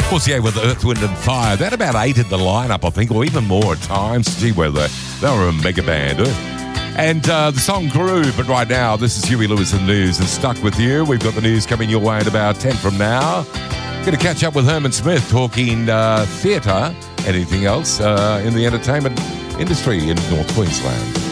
course, yeah, with Earth, Wind and Fire. They had about 8 in the lineup, I think, or even more at times. Gee, they were a mega band. And the song grew, but right now, this is Huey Lewis and News and Stuck With You. We've got the news coming your way in about 10 from now. Going to catch up with Herman Smith talking theatre, anything else in the entertainment industry in North Queensland.